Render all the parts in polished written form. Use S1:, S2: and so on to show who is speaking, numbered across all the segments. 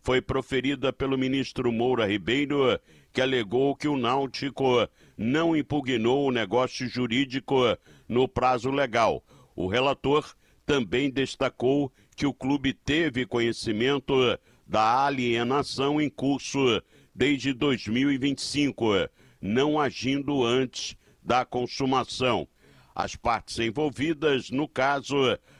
S1: foi proferida pelo ministro Moura Ribeiro, que alegou que o Náutico não impugnou o negócio jurídico no prazo legal. O relator também destacou que o clube teve conhecimento da alienação em curso desde 2025, não agindo antes da consumação. As partes envolvidas, no caso,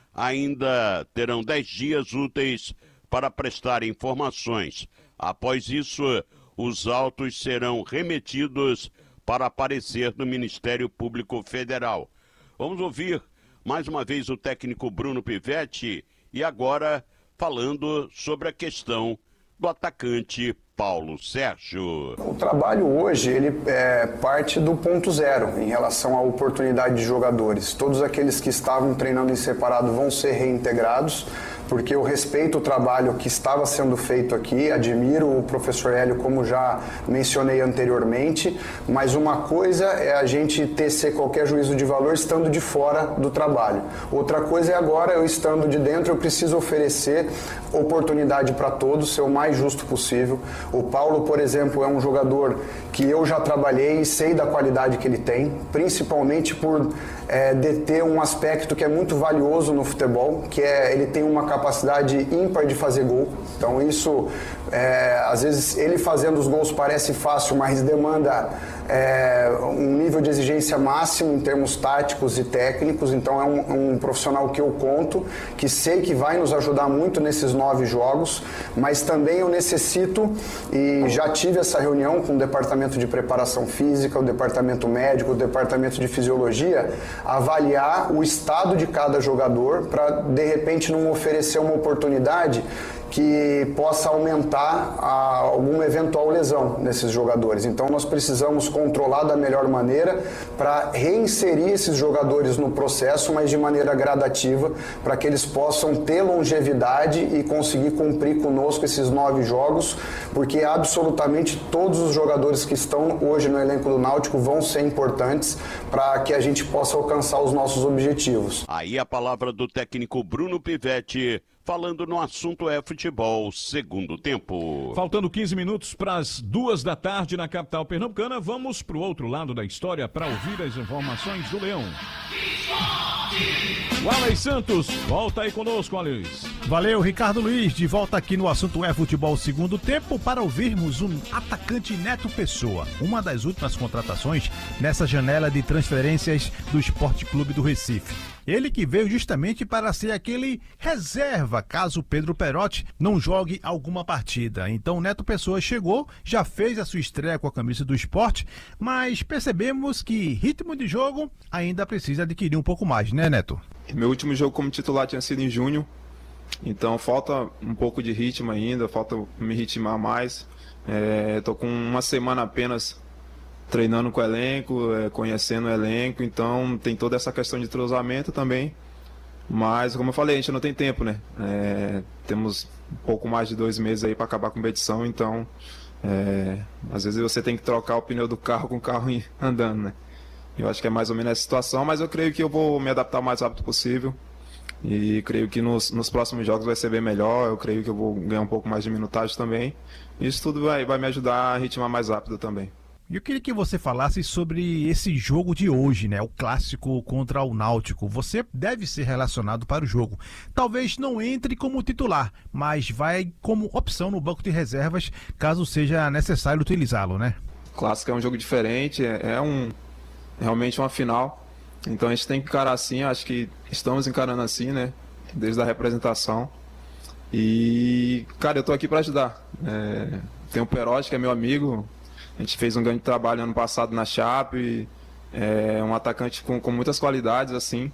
S1: ainda terão 10 dias úteis para prestar informações. Após isso, os autos serão remetidos para parecer no Ministério Público Federal. Vamos ouvir mais uma vez o técnico Bruno Pivetti e agora falando sobre a questão do atacante Paulo Sérgio.
S2: O trabalho hoje, ele parte do ponto zero em relação à oportunidade de jogadores. Todos aqueles que estavam treinando em separado vão ser reintegrados, porque eu respeito o trabalho que estava sendo feito aqui, admiro o professor Hélio, como já mencionei anteriormente, mas uma coisa é a gente tecer qualquer juízo de valor estando de fora do trabalho. Outra coisa é agora, eu estando de dentro, eu preciso oferecer oportunidade para todos, ser o mais justo possível. O Paulo, por exemplo, é um jogador que eu já trabalhei e sei da qualidade que ele tem, principalmente por deter um aspecto que é muito valioso no futebol, que é ele tem uma capacidade ímpar de fazer gol. Então isso, às vezes ele fazendo os gols parece fácil, mas demanda um nível de exigência máximo em termos táticos e técnicos. Então é um profissional que eu conto, que sei que vai nos ajudar muito nesses 9 jogos, mas também eu necessito, e já tive essa reunião com o departamento de preparação física, o departamento médico, o departamento de fisiologia, avaliar o estado de cada jogador para, de repente, não oferecer uma oportunidade que possa aumentar alguma eventual lesão nesses jogadores. Então nós precisamos controlar da melhor maneira para reinserir esses jogadores no processo, mas de maneira gradativa, para que eles possam ter longevidade e conseguir cumprir conosco esses 9 jogos, porque absolutamente todos os jogadores que estão hoje no elenco do Náutico vão ser importantes para que a gente possa alcançar os nossos objetivos.
S1: Aí a palavra do técnico Bruno Pivetti, falando no assunto futebol, segundo tempo.
S3: Faltando 15 minutos para as 2 da tarde na capital pernambucana, vamos para o outro lado da história para ouvir as informações do Leão. O Alex Santos, volta aí conosco, Alex.
S4: Valeu, Ricardo Luiz, de volta aqui no assunto futebol segundo tempo para ouvirmos um atacante Neto Pessoa, uma das últimas contratações nessa janela de transferências do Sport Clube do Recife. Ele que veio justamente para ser aquele reserva, caso Pedro Perotti não jogue alguma partida. Então Neto Pessoa chegou, já fez a sua estreia com a camisa do Sport, mas percebemos que ritmo de jogo ainda precisa adquirir um pouco mais, né, Neto?
S5: Meu último jogo como titular tinha sido em junho, então falta um pouco de ritmo ainda, falta me ritmar mais. Tô com uma semana apenas treinando com o elenco, conhecendo o elenco, então tem toda essa questão de entrosamento também, mas como eu falei, a gente não tem tempo, né? Temos um pouco mais de 2 meses aí para acabar a competição, então às vezes você tem que trocar o pneu do carro com o carro andando, né? Eu acho que é mais ou menos essa situação, mas eu creio que eu vou me adaptar o mais rápido possível e creio que nos próximos jogos vai ser bem melhor, eu creio que eu vou ganhar um pouco mais de minutagem também, isso tudo vai me ajudar a ritmar mais rápido também.
S4: E eu queria que você falasse sobre esse jogo de hoje, né? O clássico contra o Náutico. Você deve ser relacionado para o jogo. Talvez não entre como titular, mas vai como opção no banco de reservas, caso seja necessário utilizá-lo, né?
S5: O clássico é um jogo diferente, realmente uma final. Então a gente tem que encarar assim, acho que estamos encarando assim, né? Desde a representação. E, cara, eu tô aqui para ajudar. Tem o Perotti, que é meu amigo. A gente fez um grande trabalho ano passado na Chape, um atacante com muitas qualidades, assim.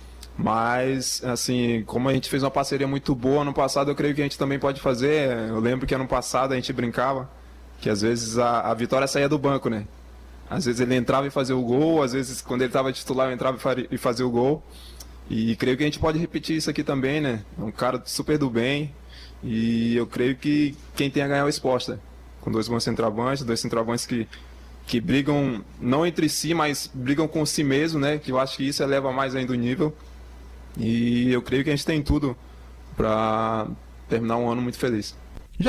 S5: Mas, assim, como a gente fez uma parceria muito boa ano passado, eu creio que a gente também pode fazer. Eu lembro que ano passado a gente brincava que às vezes a vitória saía do banco, né? Às vezes ele entrava e fazia o gol, às vezes quando ele estava titular eu entrava e fazia o gol. E creio que a gente pode repetir isso aqui também, né? É um cara super do bem e eu creio que quem tem a ganhar é o Sport, né? Com 2 bons centroavantes, 2 centroavantes que brigam não entre si, mas brigam com si mesmo, né? Que eu acho que isso eleva mais ainda o nível. E eu creio que a gente tem tudo para terminar um ano muito feliz.